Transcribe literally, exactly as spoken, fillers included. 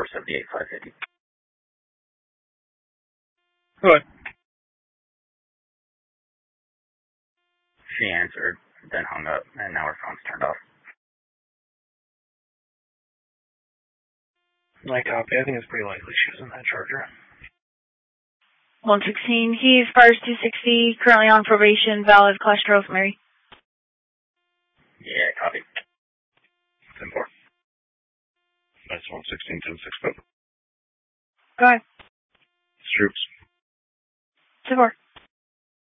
seventy-eight five fifty. Go ahead. She answered, then hung up, and now her phone's turned off. I copy. I think it's pretty likely she was in that charger. one sixteen, he's Fires two sixty, currently on probation, valid Clash Rosemary. Yeah, copy. ten four. That's one sixteen, ten six. Go ahead. Troops. ten four.